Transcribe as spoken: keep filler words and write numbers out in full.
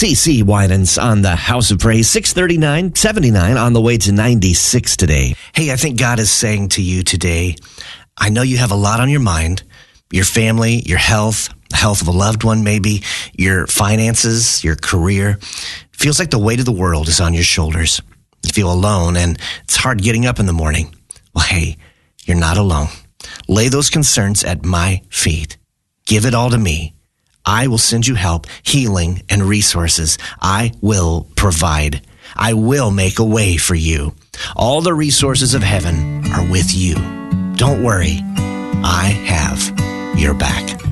C C Winans on the House of Praise, six thirty-nine, seventy-nine on the way to ninety-six today. Hey, I think God is saying to you today, I know you have a lot on your mind, your family, your health, the health of a loved one maybe, your finances, your career. Feels like the weight of the world is on your shoulders. You feel alone and it's hard getting up in the morning. Well, hey, you're not alone. Lay those concerns at my feet. Give it all to me. I will send you help, healing, and resources. I will provide. I will make a way for you. All the resources of heaven are with you. Don't worry. I have your back.